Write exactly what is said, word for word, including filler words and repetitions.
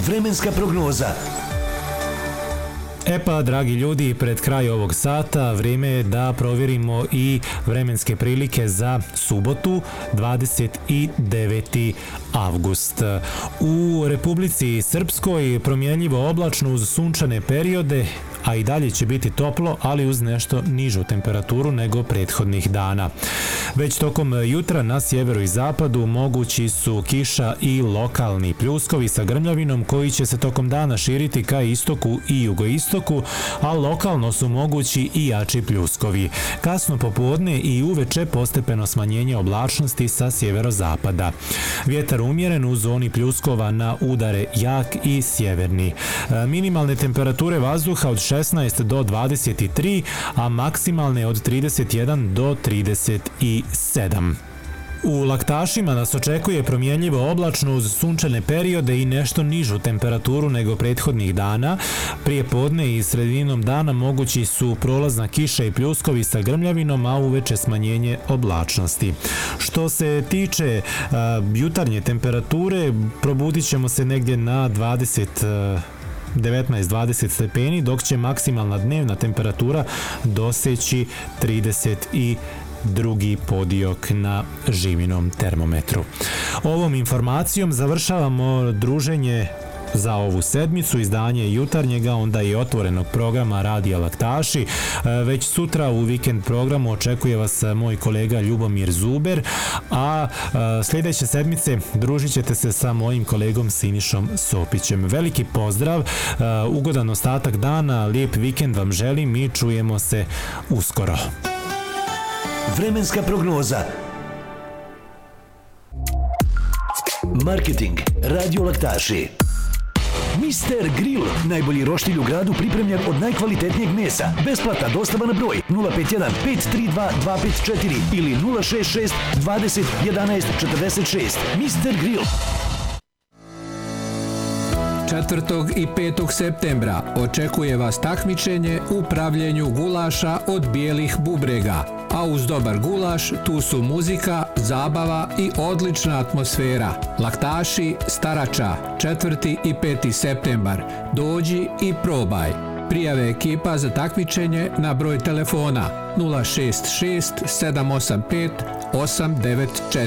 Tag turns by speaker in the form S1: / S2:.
S1: Vremenska prognoza.
S2: E pa, dragi ljudi, pred kraj ovog sata vrijeme je da provjerimo i vremenske prilike za subotu, dvadeset deveti avgust. U Republici Srpskoj promjenljivo oblačno uz sunčane periode, a i dalje će biti toplo, ali uz nešto nižu temperaturu nego prethodnih dana. Već tokom jutra na sjeveru i zapadu mogući su kiša i lokalni pljuskovi sa grmljavinom koji će se tokom dana širiti ka istoku i jugoistoku, a lokalno su mogući i jači pljuskovi. Kasno popodne i uveče postepeno smanjenje oblačnosti sa sjeverozapada. Vjetar umjeren u zoni pljuskova na udare jak i sjeverni. Minimalne temperature vazduha od šesnaest do dvadeset tri, a maksimalne od trideset jedan do trideset sedam. U Laktašima nas očekuje promjenljivo oblačno uz sunčane periode i nešto nižu temperaturu nego prethodnih dana. Prije podne i sredinom dana mogući su prolazna kiša i pljuskovi sa grmljavinom, a uveče smanjenje oblačnosti. Što se tiče uh, jutarnje temperature, probudit ćemo se negdje na dvadeset devetnaest dvadeset stepeni, dok će maksimalna dnevna temperatura doseći trideset drugi podiok na Živinom termometru. Ovom informacijom završavamo druženje za ovu sedmicu, izdanje jutarnjega, onda i otvorenog programa Radija Laktaši. Već sutra u vikend programu očekuje vas moj kolega Ljubomir Zuber, a sljedeće sedmice družit ćete se sa mojim kolegom Sinišom Sopićem. Veliki pozdrav, ugodan ostatak dana, lijep vikend vam želim i čujemo se uskoro.
S1: Vremenska prognoza. Marketing Radio Laktaši. mister Grill, najbolji roštilj u gradu, pripremljen od najkvalitetnijeg mesa. Besplatna dostava na broj nula pet jedan pet tri dva dva pet četiri ili nula šest šest dvadeset jedanaest četrdeset šest. mister Grill.
S3: četvrtog i petog septembra očekuje vas takmičenje u pravljenju gulaša od bijelih bubrega, a uz dobar gulaš tu su muzika, zabava i odlična atmosfera. Laktaši Starača, četvrti i peti septembar. Dođi i probaj. Prijave ekipa za takmičenje na broj telefona nula šest šest sedam osam pet osam devet četiri.